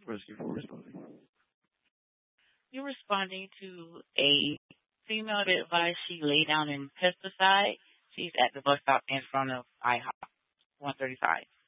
Rescue for responding. You're responding to a female that advised she lay down in pesticide. She's at the bus stop in front of IHOP 135.